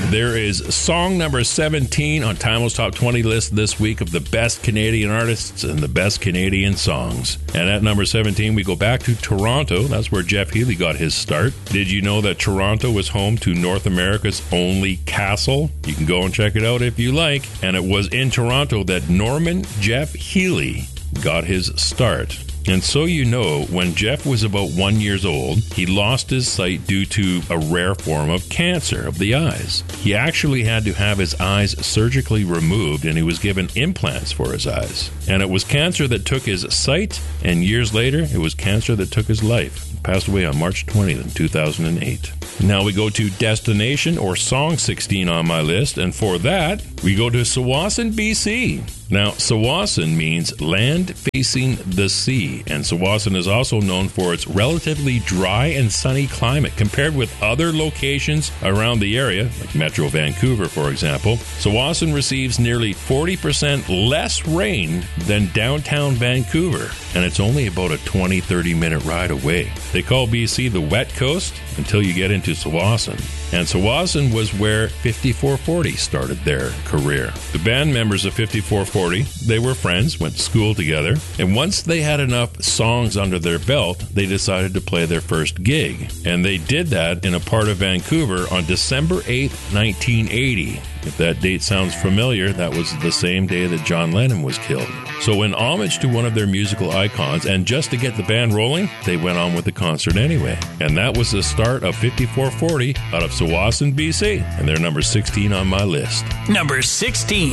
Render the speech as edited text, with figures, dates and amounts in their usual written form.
There is song number 17 on Timeless Top 20 list this week of the best Canadian artists and the best Canadian songs. And at number 17, we go back to Toronto. That's where Jeff Healey got his start. Did you know that Toronto was home to North America's only castle? You can go and check it out if you like. And it was in Toronto that Norman Jeff Healey got his start. And so you know, when Jeff was about 1 year old, he lost his sight due to a rare form of cancer of the eyes. He actually had to have his eyes surgically removed, and he was given implants for his eyes. And it was cancer that took his sight, and years later, it was cancer that took his life. He passed away on March 20th, 2008. Now we go to Destination or Song 16 on my list, and for that, we go to Tsawwassen, BC. Now, Tsawwassen means land facing the sea, and Tsawwassen is also known for its relatively dry and sunny climate compared with other locations around the area, like Metro Vancouver, for example. Tsawwassen receives nearly 40% less rain than downtown Vancouver, and it's only about a 20-30 minute ride away. They call BC the wet coast until you get into Tsawwassen. And Tsawwassen was where 5440 started their career. The band members of 5440, they were friends, went to school together, and once they had enough songs under their belt, they decided to play their first gig. And they did that in a part of Vancouver on December 8th, 1980. If that date sounds familiar, that was the same day that John Lennon was killed. So in homage to one of their musical icons, and just to get the band rolling, they went on with the concert anyway. And that was the start of 5440 out of Tsawwassen, BC, and they're number 16 on my list. Number 16.